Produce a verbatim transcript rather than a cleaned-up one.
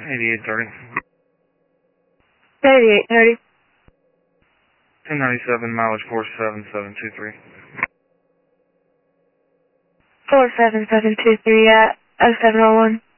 eighty-eight thirty. eighty-eight thirty. two ninety-seven, mileage four seven seven two three. four seven seven two three at oh seven oh one.